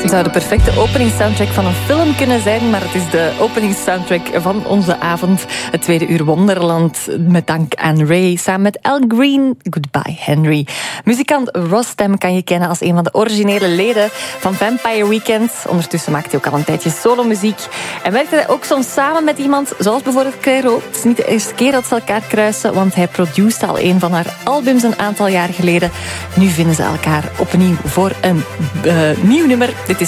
Het zou de perfecte openingssoundtrack van een film kunnen zijn, maar het is de openingssoundtrack van onze avond. Het tweede uur Wonderland, met dank aan Ray, samen met Al Green. Goodbye, Henry. Muzikant Rostam kan je kennen als een van de originele leden van Vampire Weekend. Ondertussen maakt hij ook al een tijdje solomuziek. En werkt hij ook soms samen met iemand, zoals bijvoorbeeld Clairo. Het is niet de eerste keer dat ze elkaar kruisen, want hij produceerde al een van haar albums een aantal jaar geleden. Nu vinden ze elkaar opnieuw voor een nieuw nummer. Dit is